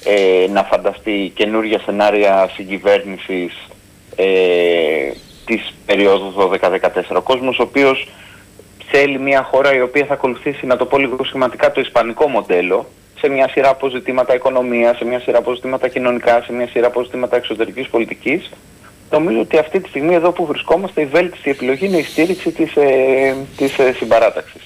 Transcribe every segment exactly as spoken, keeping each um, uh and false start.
ε, να φανταστεί καινούργια σενάρια συγκυβέρνησης ε, της περίοδου δώδεκα δεκατέσσερα. Ο κόσμος ο οποίος θέλει μια χώρα η οποία θα ακολουθήσει, να το πω λίγο σχηματικά, το ισπανικό μοντέλο, σε μια σειρά από ζητήματα οικονομίας, σε μια σειρά από ζητήματα κοινωνικά, σε μια σειρά από ζητήματα εξωτερικής πολιτικής. Νομίζω ότι αυτή τη στιγμή εδώ που βρισκόμαστε η βέλτιστη επιλογή είναι η στήριξη της, ε, της ε, συμπαράταξης.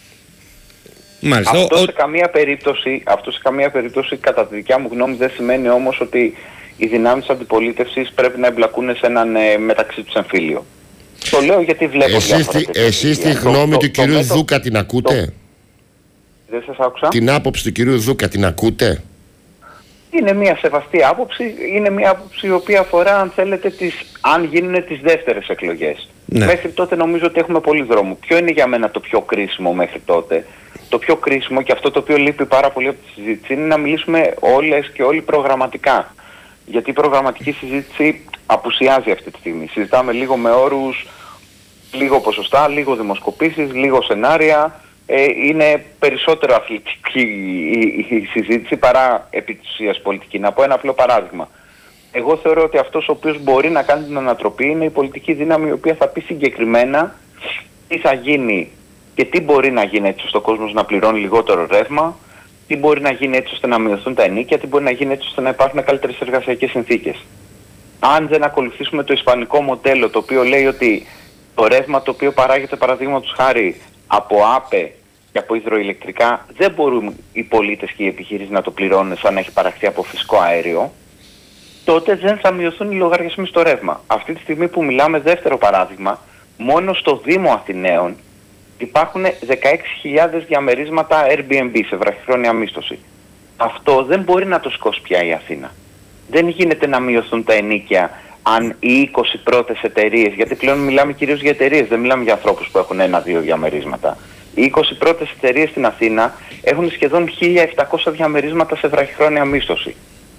Μάλιστα. Αυτό, ο... σε καμία περίπτωση, αυτό σε καμία περίπτωση κατά τη δικιά μου γνώμη δεν σημαίνει όμως ότι οι δυνάμεις αντιπολίτευσης πρέπει να εμπλακούν σε έναν ε, μεταξύ τους εμφύλιο. Το λέω γιατί βλέπω εσείς διάφορα τη, εσείς τη γνώμη το, του το, κυρίου το, Δούκα την ακούτε? Το, δεν σας άκουσα. Την άποψη του κυρίου Δούκα την ακούτε? Είναι μια σεβαστή άποψη, είναι μια άποψη η οποία αφορά, αν θέλετε, τις, αν γίνουν τις δεύτερες εκλογές. Ναι. Μέχρι τότε νομίζω ότι έχουμε πολύ δρόμο. Ποιο είναι για μένα το πιο κρίσιμο μέχρι τότε? Το πιο κρίσιμο και αυτό το οποίο λείπει πάρα πολύ από τη συζήτηση είναι να μιλήσουμε όλες και όλοι προγραμματικά. Γιατί η προγραμματική συζήτηση απουσιάζει αυτή τη στιγμή. Συζητάμε λίγο με όρους, λίγο ποσοστά, λίγο δημοσκοπήσεις, λίγο σενάρια. Ε, είναι περισσότερο αθλητική η, η, η συζήτηση παρά επί της ουσίας πολιτική. Να πω ένα απλό παράδειγμα. Εγώ θεωρώ ότι αυτός ο οποίος μπορεί να κάνει την ανατροπή είναι η πολιτική δύναμη η οποία θα πει συγκεκριμένα τι θα γίνει και τι μπορεί να γίνει έτσι ώστε ο κόσμος να πληρώνει λιγότερο ρεύμα, τι μπορεί να γίνει έτσι ώστε να μειωθούν τα ενοίκια, τι μπορεί να γίνει έτσι ώστε να υπάρχουν καλύτερες εργασιακές συνθήκες. Αν δεν ακολουθήσουμε το ισπανικό μοντέλο το οποίο λέει ότι το ρεύμα το οποίο παράγεται παραδείγματος χάρη από ΑΠΕ και από υδροηλεκτρικά δεν μπορούν οι πολίτες και οι επιχειρήσεις να το πληρώνουν σαν να έχει παραχθεί από φυσικό αέριο, τότε δεν θα μειωθούν οι λογαριασμοί στο ρεύμα. Αυτή τη στιγμή που μιλάμε, δεύτερο παράδειγμα, μόνο στο Δήμο Αθηναίων υπάρχουν δεκαέξι χιλιάδες διαμερίσματα Airbnb σε βραχυχρόνια μίσθωση. Αυτό δεν μπορεί να το σηκώσει πια η Αθήνα. Δεν γίνεται να μειωθούν τα ενοίκια αν οι είκοσι πρώτες εταιρείες, γιατί πλέον μιλάμε κυρίως για εταιρείες, δεν μιλάμε για ανθρώπους που έχουν ένα-δύο διαμερίσματα. Οι είκοσι πρώτες εταιρείες στην Αθήνα έχουν σχεδόν χίλια επτακόσια διαμερίσματα σε βραχυχρόνια μίσθωση.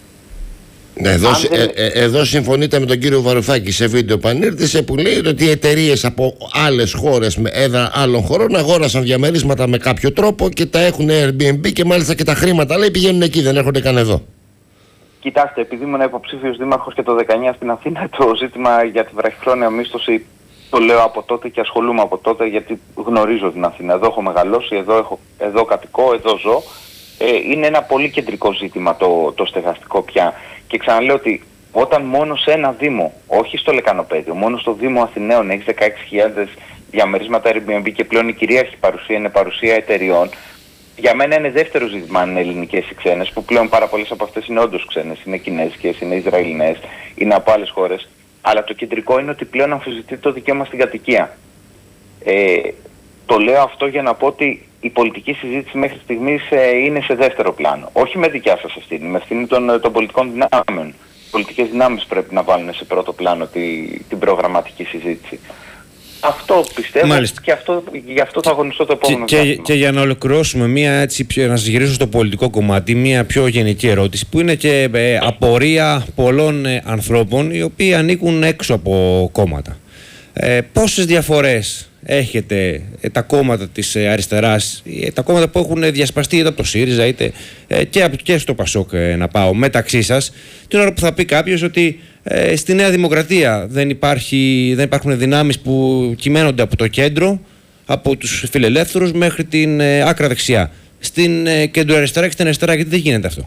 Εδώ, δεν... ε, ε, εδώ συμφωνείτε με τον κύριο Βαρουφάκη σε βίντεο πανήρθησε που λέει ότι οι εταιρείες από άλλες χώρες με έδρα άλλων χωρών αγόρασαν διαμερίσματα με κάποιο τρόπο και τα έχουν Airbnb και μάλιστα και τα χρήματα λέει πηγαίνουν εκεί, δεν έρχονται καν εδώ. Κοιτάξτε, επειδή ήμουν υποψήφιος δήμαρχος και το δεκαεννιά στην Αθήνα, το ζήτημα για τη βραχυχρόνια μίσθωση το λέω από τότε και ασχολούμαι από τότε γιατί γνωρίζω την Αθήνα. Εδώ έχω μεγαλώσει, εδώ, έχω, εδώ κατοικώ, εδώ ζω. Ε, είναι ένα πολύ κεντρικό ζήτημα το, το στεγαστικό πια. Και ξαναλέω ότι όταν μόνο σε ένα δήμο, όχι στο Λεκανοπέδιο, μόνο στο Δήμο Αθηναίων έχεις δεκαέξι χιλιάδες διαμερίσματα Airbnb και πλέον η κυρίαρχη παρουσία είναι παρουσία εταιριών, για μένα είναι δεύτερο ζήτημα αν είναι ελληνικές ή ξένες, που πλέον πάρα πολλές από αυτές είναι όντως ξένες, είναι κινέζικες, είναι Ισραηλινές, είναι από άλλες χώρες. Αλλά το κεντρικό είναι ότι πλέον αμφισβητεί το δικαίωμα στην κατοικία. Ε, το λέω αυτό για να πω ότι η πολιτική συζήτηση μέχρι στιγμής ε, είναι σε δεύτερο πλάνο. Όχι με δικιά σας ευθύνη, με ευθύνη των, των πολιτικών δυνάμεων. Οι πολιτικές δυνάμεις πρέπει να βάλουν σε πρώτο πλάνο τη, την προγραμματική συζήτηση. Αυτό πιστεύω. Μάλιστα. Και αυτό, γι' αυτό θα αγωνιστώ το επόμενο και, και, και για να ολοκληρώσουμε, μια, έτσι, πιο, να σας γυρίσω στο πολιτικό κομμάτι, μια πιο γενική ερώτηση που είναι και ε, απορία πολλών ε, ανθρώπων οι οποίοι ανήκουν έξω από κόμματα. Ε, πόσες διαφορές έχετε ε, τα κόμματα της ε, αριστεράς, ε, τα κόμματα που έχουν διασπαστεί είτε από το ΣΥΡΙΖΑ είτε ε, και, και στο ΠΑΣΟΚ ε, να πάω μεταξύ σας, την ώρα που θα πει κάποιος ότι ε, στη Νέα Δημοκρατία δεν, υπάρχει, δεν υπάρχουν δυνάμεις που κυμαίνονται από το κέντρο, από τους φιλελεύθερους μέχρι την ε, άκρα δεξιά. Στην ε, κεντροαριστερά και στην αριστερά, γιατί δεν γίνεται αυτό?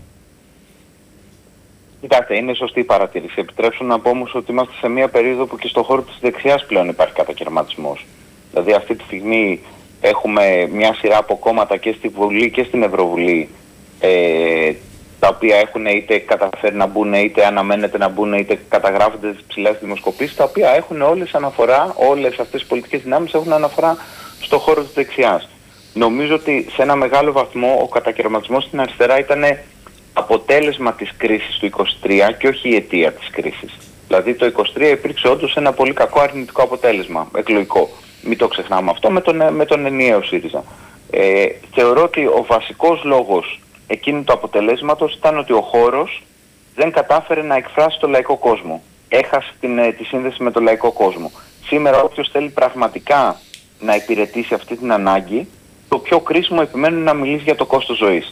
Κοιτάξτε, είναι σωστή η παρατήρηση. Επιτρέψτε να πω όμως ότι είμαστε σε μια περίοδο που και στον χώρο της δεξιάς πλέον υπάρχει κατακαιρματισμός. Δηλαδή αυτή τη στιγμή έχουμε μια σειρά από κόμματα και στη Βουλή και στην Ευρωβουλή, ε, τα οποία έχουν είτε καταφέρει να μπουν, είτε αναμένεται να μπουν, είτε καταγράφονται στις ψηλές δημοσκοπήσεις, τα οποία έχουν όλες αναφορά, όλες αυτές οι πολιτικές δυνάμεις έχουν αναφορά στον χώρο της δεξιάς. Νομίζω ότι σε ένα μεγάλο βαθμό ο κατακαιρματισμός στην αριστερά ήταν αποτέλεσμα της κρίσης του είκοσι τρία και όχι η αιτία της κρίσης. Δηλαδή το είκοσι τρία υπήρξε όντως ένα πολύ κακό αρνητικό αποτέλεσμα, εκλογικό. Μην το ξεχνάμε αυτό με τον, με τον ενιαίο ΣΥΡΙΖΑ. Ε, θεωρώ ότι ο βασικός λόγος εκείνου του αποτελέσματος ήταν ότι ο χώρος δεν κατάφερε να εκφράσει το λαϊκό κόσμο. Έχασε την, τη σύνδεση με το λαϊκό κόσμο. Σήμερα όποιος θέλει πραγματικά να υπηρετήσει αυτή την ανάγκη, το πιο κρίσιμο επιμένουν να μιλήσει για το κόστος ζωής.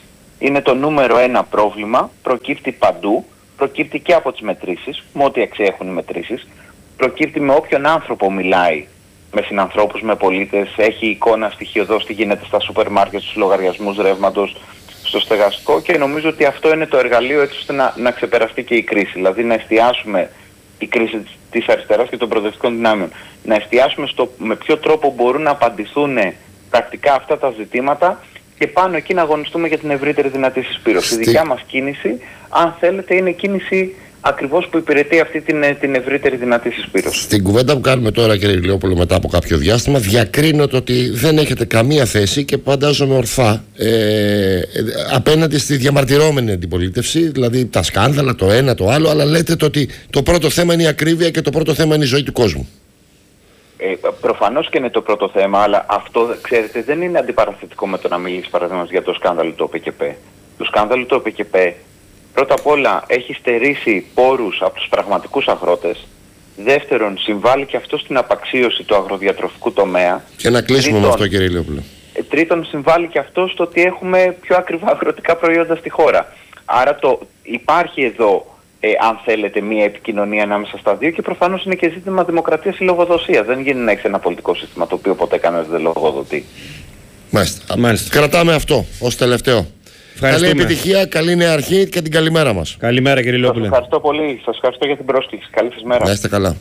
είναι το νούμερο ένα πρόβλημα, προκύπτει παντού, προκύπτει και από τις μετρήσεις, με ό,τι αξία έχουν οι μετρήσεις, προκύπτει με όποιον άνθρωπο μιλάει, με συνανθρώπους, με πολίτες, έχει εικόνα στοιχειοδός τι γίνεται στα σούπερ μάρκετ, στους λογαριασμούς ρεύματος, στο στεγαστικό, και νομίζω ότι αυτό είναι το εργαλείο έτσι ώστε να, να ξεπεραστεί και η κρίση. Δηλαδή να εστιάσουμε η κρίση της, της αριστεράς και των προοδευτικών δυνάμεων, να εστιάσουμε στο με ποιο τρόπο μπορούν να απαντηθούν πρακτικά αυτά τα ζητήματα και πάνω εκεί να αγωνιστούμε για την ευρύτερη δυνατή συσπήρωση. Στη... Η δικιά μας κίνηση, αν θέλετε, είναι κίνηση ακριβώς που υπηρετεί αυτή την, την ευρύτερη δυνατή συσπήρωση. Στην κουβέντα που κάνουμε τώρα, κύριε Ηλιόπουλο, μετά από κάποιο διάστημα, διακρίνω το ότι δεν έχετε καμία θέση και φαντάζομαι ορθά ε, απέναντι στη διαμαρτυρόμενη αντιπολίτευση, δηλαδή τα σκάνδαλα, το ένα, το άλλο, αλλά λέτε το ότι το πρώτο θέμα είναι η ακρίβεια και το πρώτο θέμα είναι η ζωή του κόσμου. Ε, προφανώς και είναι το πρώτο θέμα, αλλά αυτό, ξέρετε, δεν είναι αντιπαραθετικό με το να μιλήσει παραδείγματος για το σκάνδαλο του ΟΠΕΚΕΠ. Το σκάνδαλο του ΟΠΕΚΕΠ πρώτα απ' όλα έχει στερήσει πόρους από τους πραγματικούς αγρότες. Δεύτερον, συμβάλλει και αυτό στην απαξίωση του αγροδιατροφικού τομέα. Και να κλείσουμε τρίτον, με αυτό, κύριε Ηλιόπουλο. Τρίτον, συμβάλλει και αυτό στο ότι έχουμε πιο ακριβά αγροτικά προϊόντα στη χώρα. Άρα το, υπάρχει εδώ, ε, αν θέλετε, μια επικοινωνία ανάμεσα στα δύο και προφανώς είναι και ζήτημα δημοκρατίας ή λογοδοσίας. Δεν γίνεται να έχεις ένα πολιτικό σύστημα το οποίο ποτέ κανένας δεν λογοδοτεί. Μάλιστα. Μάλιστα. Κρατάμε αυτό ως τελευταίο. Καλή επιτυχία, καλή νέα αρχή και την καλημέρα μας. Καλημέρα, κύριε Ηλιόπουλε. Σας ευχαριστώ πολύ. Σας ευχαριστώ για την πρόσκληση. Καλή σας μέρα. Να είστε καλά.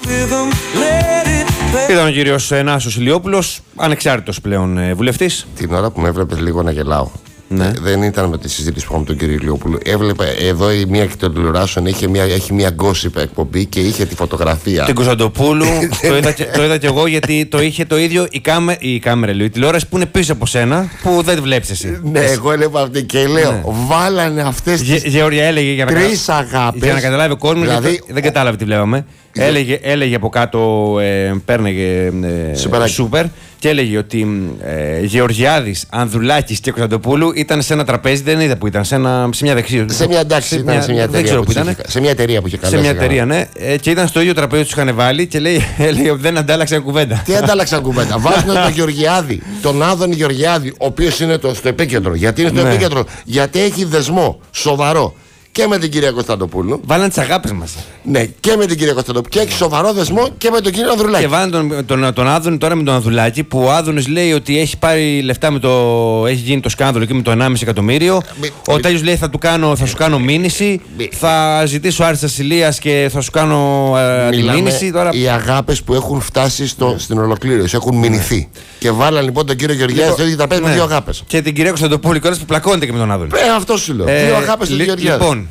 Ήταν ο κύριος Νάσος Ηλιόπουλος, ανεξάρτητος πλέον βουλευτής. Την ώρα που με έβλεπες λίγο να γελάω. Ναι. Ε, δεν ήταν με τη συζήτηση που είχαμε τον κύριο Ηλιόπουλο. Έβλεπα εδώ η μία εκ των τηλεοράσεων έχει μια, έχει μια gossip εκπομπή και είχε τη φωτογραφία. Την Κωνσταντοπούλου. το, είδα και, το είδα και εγώ γιατί το είχε το ίδιο η, κάμε, η κάμερα, λέει, η τηλεόραση που είναι πίσω από σένα που δεν τη βλέπεις εσύ. Ναι, εγώ έλεγα αυτή και λέω, ναι. Βάλανε αυτές τις Γεωργία έλεγε για να, τρεις αγάπες. Για να καταλάβει ο κόσμος, δηλαδή, δεν κατάλαβε τι βλέπαμε. Έλεγε, έλεγε από κάτω, ε, παίρνεγε ε, σούπερ και έλεγε ότι ε, Γεωργιάδης, Ανδρουλάκης και Κωνσταντοπούλου ήταν σε ένα τραπέζι, δεν είδα που ήταν, σε, ένα, σε μια δεξίωση. Σε μια εντάξει, ήταν μια, σε μια εταιρεία που, που είχε, σε μια εταιρεία που είχε καλέσει. Σε μια εταιρεία, ναι. Ε, και ήταν στο ίδιο τραπέζι που του είχαν βάλει και λέει, έλεγε ότι δεν αντάλλαξαν κουβέντα. Τι αντάλλαξαν κουβέντα. Βάζουν τον Γεωργιάδη, τον Άδωνη Γεωργιάδη, ο οποίος είναι το, στο επίκεντρο. Γιατί είναι στο ναι. επίκεντρο, γιατί έχει δεσμό σοβαρό. Και με την κυρία Κωνσταντοπούλου. Βάλαν τις αγάπες μας. Ναι, και με την κυρία Κωνσταντοπούλου. Και έχει σοβαρό δεσμό και με τον κύριο Ανδρουλάκη. Και βάλαν τον, τον, τον Άδωνη τώρα με τον Ανδρουλάκη, που ο Άδωνης λέει ότι έχει πάρει λεφτά με το. Έχει γίνει το σκάνδαλο και με το ενάμιση εκατομμύριο. Μη, ο μη, Τέλειος λέει θα, του κάνω, θα σου κάνω μήνυση. Μη, θα ζητήσω άρση ασυλίας και θα σου κάνω αντιμήνυση. Τώρα... Οι αγάπες που έχουν φτάσει στο, στην ολοκλήρωση έχουν μηνυθεί. Και βάλαν λοιπόν τον κύριο Γεωργιάδη στο ίδιο τραπέζι με δύο αγάπες. Και την κυρία Κωνσταντοπούλου κιόλας που πλακώνεται και με τον Άδωνη. Ε, αυτό σου λέω. Δύο αγάπες του Γεωργιάδη. Λοιπόν,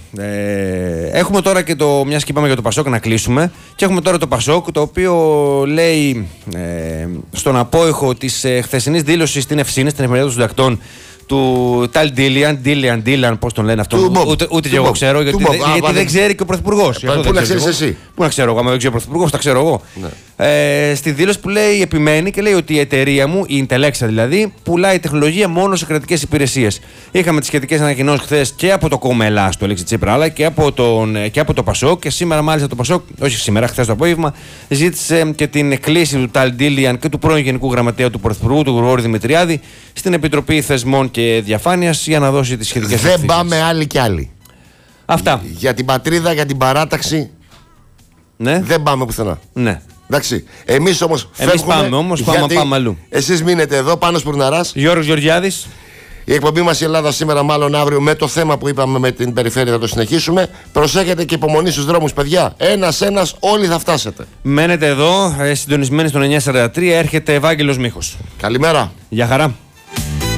ε, έχουμε τώρα και το. Μια και είπαμε για το Πασόκ να κλείσουμε. Και έχουμε τώρα το Πασόκ, το οποίο λέει ε, στον απόϊχο της ε, χθεσινής δήλωσης στην Ευσύνη, στην εφημερίδα των συντακτών, του Ταλ Ντίλιαν, Ντίλιαν, Ντίλιαν, πώς τον λένε αυτό, ούτε, ούτε και εγώ ξέρω, γιατί, δε, γιατί Α, δεν ξέρει και ο Πρωθυπουργός. Πού να ξέρεις εσύ. Πού να ξέρω εγώ, άμα δεν ξέρω ο Πρωθυπουργός, τα ξέρω εγώ. Ναι. Ε, στη δήλωση που λέει, επιμένει και λέει ότι η εταιρεία μου, η Intellexa δηλαδή, πουλάει τεχνολογία μόνο σε κρατικές υπηρεσίες. Είχαμε τις σχετικές ανακοινώσεις χθες και από το κόμμα Ελλάς, το Αλέξη Τσίπρα, αλλά και από, τον, και από το Πασόκ. Και σήμερα, μάλιστα, το Πασόκ, όχι σήμερα, χθες το απόγευμα, ζήτησε και την κλίση του Ταλ Ντίλιαν και του πρώην Γενικού Γραμματέα του Πρωθυπουργού, του Γρηγόρη Δημητριάδη, στην Επιτροπή Θεσμών και Διαφάνειας για να δώσει τις σχετικές. Δεν πάμε άλλοι κι άλλοι. Αυτά. Για την πατρίδα, για την παράταξη. Ναι. Δεν πάμε πουθενά. Ναι. Εντάξει. Εμείς όμως φεύγουμε. Εμείς πάμε όμως, πάμε, πάμε αλλού. Εσείς μείνετε εδώ, Πάνος Πουρναράς. Γιώργος Γεωργιάδης. Η εκπομπή μας η Ελλάδα σήμερα, μάλλον αύριο, με το θέμα που είπαμε με την περιφέρεια θα το συνεχίσουμε. Προσέχετε και υπομονή στους δρόμους, παιδιά. Ένας-ένας, όλοι θα φτάσετε. Μένετε εδώ, συντονισμένοι στον εννιακόσια σαράντα τρία, έρχεται Ευάγγελος Μίχος. Καλημέρα. Γεια χαρά.